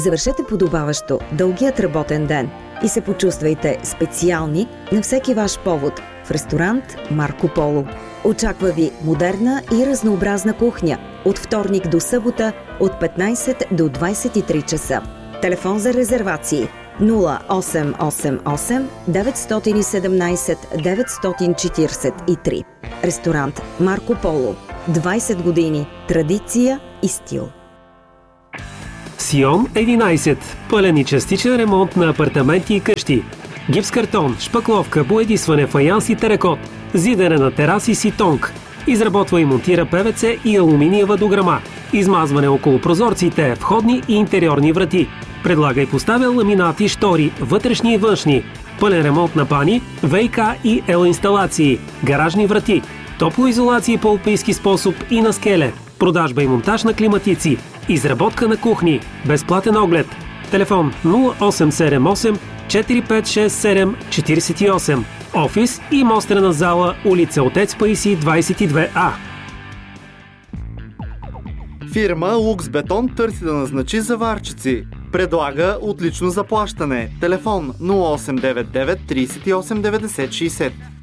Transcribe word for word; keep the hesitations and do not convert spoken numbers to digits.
Завършете подобаващо дългият работен ден и се почувствайте специални на всеки ваш повод в ресторант Марко Поло. Очаква ви модерна и разнообразна кухня от вторник до събота от петнайсет до двайсет и три часа. Телефон за резервации нула осем осем осем девет едно седем девет четири три. Ресторант Марко Поло. двайсет години традиция и стил. Сион единайсет. Пълен и частичен ремонт на апартаменти и къщи. Гипс-картон, шпакловка, боядисване, фаянс и теракот. Зидене на тераси си тонк. Изработва и монтира пе ви си и алуминиева дограма. Измазване около прозорците, входни и интериорни врати. Предлага и поставя ламинати, штори, вътрешни и външни. Пълен ремонт на бани, ВиК и елоинсталации. Гаражни врати. Топлоизолация по алпийски способ и на скеле. Продажба и монтаж на климатици. Изработка на кухни. Безплатен оглед. Телефон нула осем седем осем четири пет шест седем четири осем. Офис и мострена зала, улица Отец Паисий двайсет и две А. Фирма Лукс Бетон търси да назначи заварчици. Предлага отлично заплащане. Телефон нула осем девет девет трийсет и осем деветдесет шейсет.